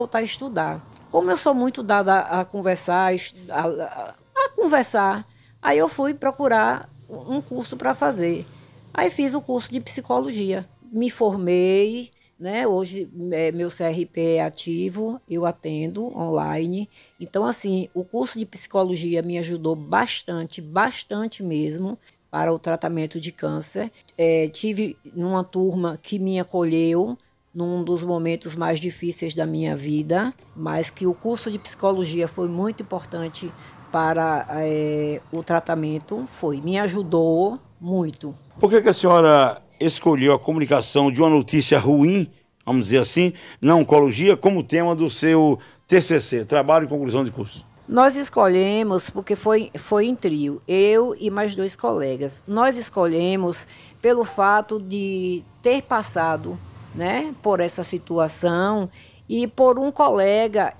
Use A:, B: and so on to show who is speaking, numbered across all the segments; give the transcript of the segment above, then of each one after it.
A: voltar a estudar. Como eu sou muito dada a conversar, a conversar, aí eu fui procurar um curso para fazer. Aí fiz o curso de psicologia. Me formei, né? Hoje meu CRP é ativo, eu atendo online. Então, assim, o curso de psicologia me ajudou bastante, bastante mesmo, para o tratamento de câncer. Tive uma turma que me acolheu num dos momentos mais difíceis da minha vida, mas que o curso de psicologia foi muito importante para o tratamento, me ajudou muito.
B: Por que que a senhora escolheu a comunicação de uma notícia ruim, vamos dizer assim, na oncologia, como tema do seu TCC, Trabalho e Conclusão de Curso?
A: Nós escolhemos, porque foi em trio, eu e mais dois colegas. Nós escolhemos pelo fato de ter passado, né, por essa situação e por um colega,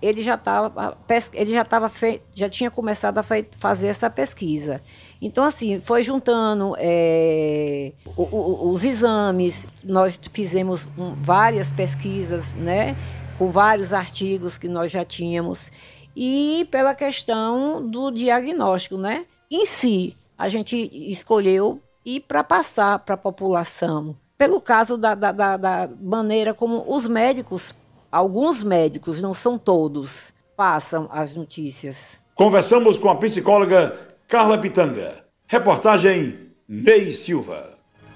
A: já tinha começado a fazer essa pesquisa. Então, assim, foi juntando os exames, nós fizemos várias pesquisas, né, com vários artigos que nós já tínhamos e pela questão do diagnóstico, né? Em si, a gente escolheu ir para passar para a população, pelo caso da maneira como os médicos, alguns médicos, não são todos, passam as notícias.
B: Conversamos com a psicóloga Carla Pitanga. Reportagem Ney Silva.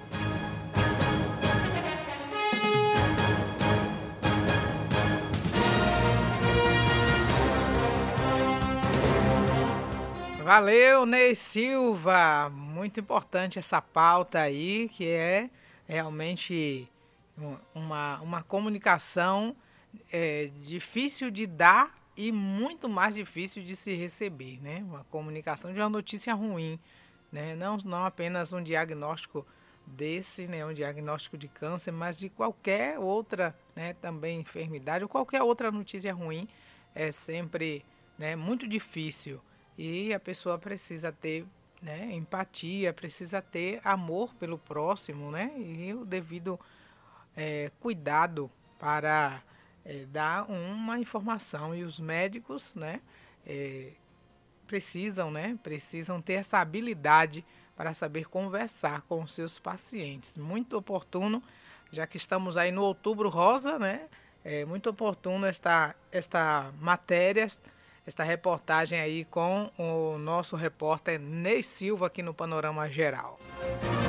C: Valeu, Ney Silva. Muito importante essa pauta aí, que é realmente uma comunicação difícil de dar e muito mais difícil de se receber, né? Uma comunicação de uma notícia ruim, né? Não apenas um diagnóstico desse, né? Um diagnóstico de câncer, mas de qualquer outra, né? Também enfermidade ou qualquer outra notícia ruim é sempre, né? Muito difícil. E a pessoa precisa ter, né, empatia, precisa ter amor pelo próximo, né, e o devido cuidado para dar uma informação. E os médicos, né, precisam ter essa habilidade para saber conversar com os seus pacientes. Muito oportuno, já que estamos aí no Outubro Rosa, né, é muito oportuno esta matéria, esta reportagem aí com o nosso repórter Ney Silva aqui no Panorama Geral.